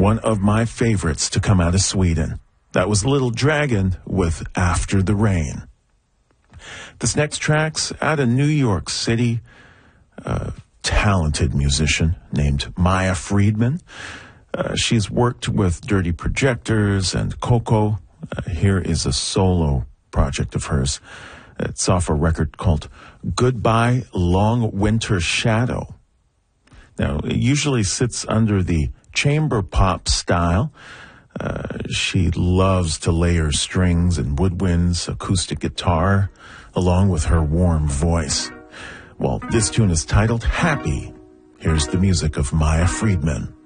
one of my favorites to come out of Sweden. That was Little Dragon with After the Rain. This next track's out of New York City. A talented musician named Maya Friedman. She's worked with Dirty Projectors and Coco. Here is a solo project of hers. It's off a record called Goodbye Long Winter Shadow. Now, it usually sits under the chamber pop style. She loves to layer strings and woodwinds, acoustic guitar, along with her warm voice. Well, this tune is titled Happy. Here's the music of Maya Friedman.